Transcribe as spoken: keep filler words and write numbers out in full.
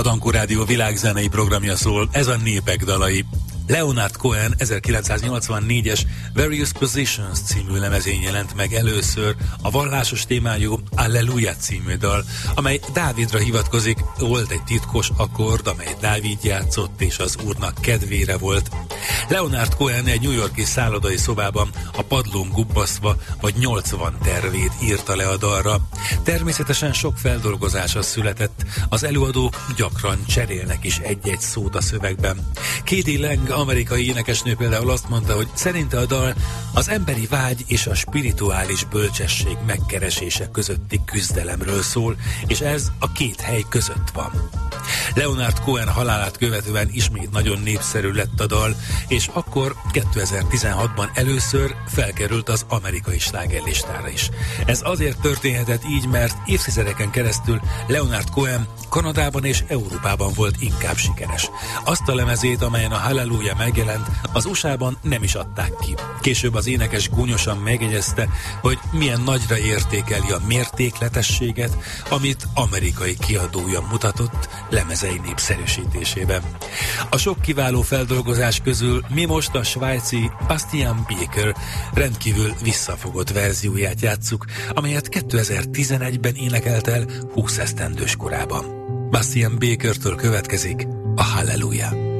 Dankó Rádió világzenei programja szól, ez a Népek dalai. Leonard Cohen ezerkilencszáznyolcvannégyes Various Positions című lemezén jelent meg először a vallásos témájú Alleluja című dal, amely Dávidra hivatkozik. Volt egy titkos akkord, amely Dávid játszott, és az Úrnak kedvére volt. Leonard Cohen egy New York-i szállodai szobában a padlón gubbasztva vagy nyolcvan tervét írta le a dalra. Természetesen sok feldolgozása született, az előadók gyakran cserélnek is egy-egy szót a szövegben. Katie Lang, amerikai énekesnő például azt mondta, hogy szerinte a dal az emberi vágy és a spirituális bölcsesség megkeresése közötti küzdelemről szól, és ez a két hely között van. Leonard Cohen halálát követően ismét nagyon népszerű lett a dal, és akkor kétezer-tizenhatban először felkerült az amerikai slágerlistára is. Ez azért történhetett így, mert évtizedeken keresztül Leonard Cohen Kanadában és Európában volt inkább sikeres. Azt a lemezét, amelyen a Halleluja megjelent, az u es á-ban nem is adták ki. Később az énekes gúnyosan megjegyezte, hogy milyen nagyra értékeli a mértékletességet, amit amerikai kiadója mutatott lemezei népszerűsítésében. A sok kiváló feldolgozás közül mi most a svájci Bastian Baker rendkívül visszafogott verzióját játsszuk, amelyet kétezer-tizenegyben énekelt el húsz esztendős korában. Bastian Bakertől következik a Halleluja.